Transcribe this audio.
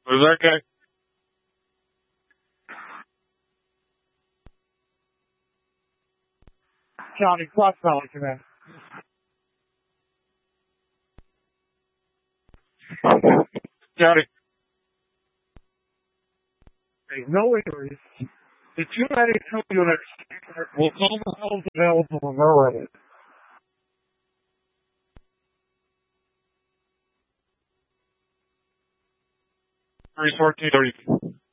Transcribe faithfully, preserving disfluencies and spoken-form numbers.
Was that okay? County Plus Valley Command. County. No injuries. The two ninety-two units Will Coleman hold available and already. three fourteen thirty.